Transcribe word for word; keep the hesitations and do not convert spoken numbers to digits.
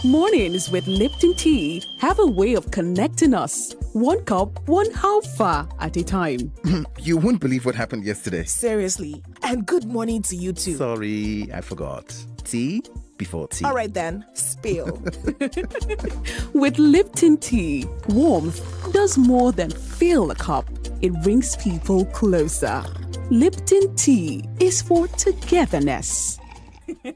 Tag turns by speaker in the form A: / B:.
A: Mornings with Lipton Tea have a way of connecting us. One cup, one how far at a time.
B: You won't believe what happened yesterday.
C: Seriously. And good morning to you too.
B: Sorry, I forgot. Tea before tea.
C: All right then, spill.
A: With Lipton Tea, warmth does more than fill a cup. It brings people closer. Lipton Tea is for togetherness.